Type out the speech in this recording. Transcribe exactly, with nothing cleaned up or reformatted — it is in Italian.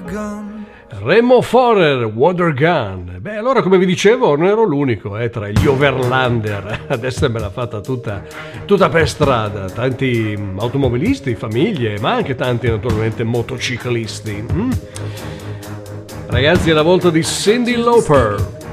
gun. Remo Forer, Water Gun. Beh, allora, come vi dicevo, non ero l'unico eh, tra gli overlander. Adesso me l'ha fatta tutta, tutta per strada. Tanti automobilisti, famiglie, ma anche tanti naturalmente motociclisti. Mm? Ragazzi, è la volta di Cyndi Lauper.